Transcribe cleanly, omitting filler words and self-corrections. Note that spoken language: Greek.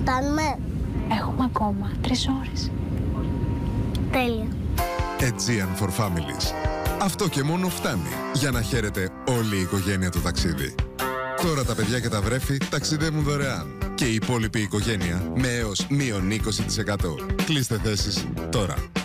Φτάνουμε. Έχουμε ακόμα 3 ώρες. Τέλεια. Aegean for Families. Αυτό και μόνο φτάνει για να χαίρεται όλη η οικογένεια το ταξίδι. Τώρα τα παιδιά και τα βρέφη ταξιδεύουν δωρεάν και η υπόλοιπη οικογένεια με έως -20%. Κλείστε θέσεις τώρα.